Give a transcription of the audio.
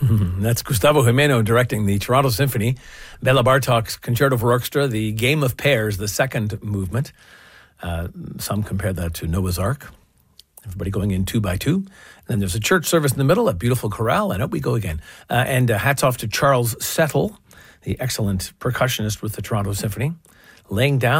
That's Gustavo Gimeno directing the Toronto Symphony. Bela Bartok's Concerto for Orchestra, the Game of Pairs, the second movement. Some compare that to Noah's Ark. Everybody going in 2 by 2. And then there's a church service in the middle, a beautiful chorale, and out we go again. And hats off to Charles Settle, the excellent percussionist with the Toronto Symphony, laying down